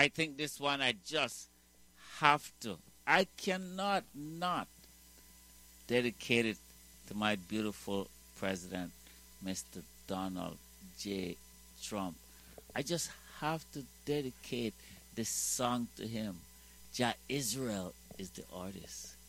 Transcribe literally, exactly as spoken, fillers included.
I think this one I just have to. I cannot not dedicate it to my beautiful president, Mister Donald J. Trump. I just have to dedicate this song to him. Jah Israel is the artist.